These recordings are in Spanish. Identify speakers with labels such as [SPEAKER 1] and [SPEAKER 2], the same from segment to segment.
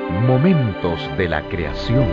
[SPEAKER 1] Momentos de la creación.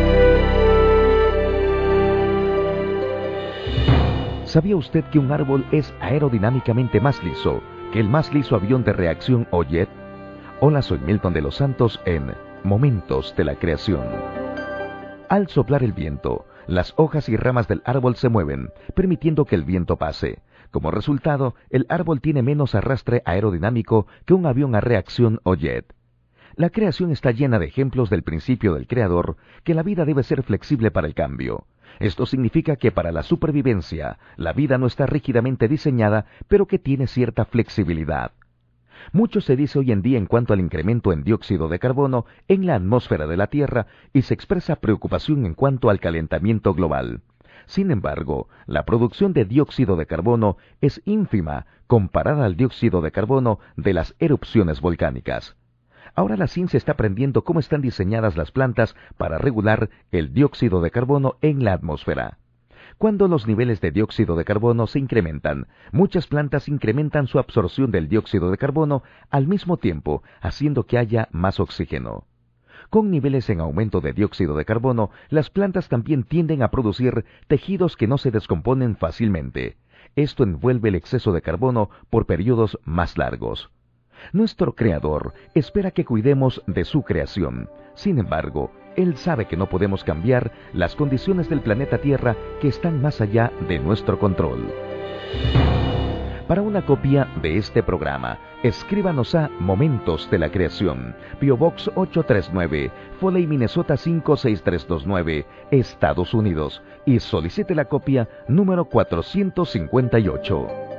[SPEAKER 1] ¿Sabía usted que un árbol es aerodinámicamente más liso que el más liso avión de reacción o jet? Hola, soy Milton de los Santos en Momentos de la Creación. Al soplar el viento, las hojas y ramas del árbol se mueven, permitiendo que el viento pase. Como resultado, el árbol tiene menos arrastre aerodinámico que un avión a reacción o jet. La creación está llena de ejemplos del principio del Creador, que la vida debe ser flexible para el cambio. Esto significa que para la supervivencia, la vida no está rígidamente diseñada, pero que tiene cierta flexibilidad. Mucho se dice hoy en día en cuanto al incremento en dióxido de carbono en la atmósfera de la Tierra y se expresa preocupación en cuanto al calentamiento global. Sin embargo, la producción de dióxido de carbono es ínfima comparada al dióxido de carbono de las erupciones volcánicas. Ahora la ciencia está aprendiendo cómo están diseñadas las plantas para regular el dióxido de carbono en la atmósfera. Cuando los niveles de dióxido de carbono se incrementan, muchas plantas incrementan su absorción del dióxido de carbono al mismo tiempo, haciendo que haya más oxígeno. Con niveles en aumento de dióxido de carbono, las plantas también tienden a producir tejidos que no se descomponen fácilmente. Esto envuelve el exceso de carbono por periodos más largos. Nuestro Creador espera que cuidemos de su creación. Sin embargo, Él sabe que no podemos cambiar las condiciones del planeta Tierra que están más allá de nuestro control. Para una copia de este programa, escríbanos a Momentos de la Creación, P.O. Box 839, Foley, Minnesota 56329, Estados Unidos, y solicite la copia número 458.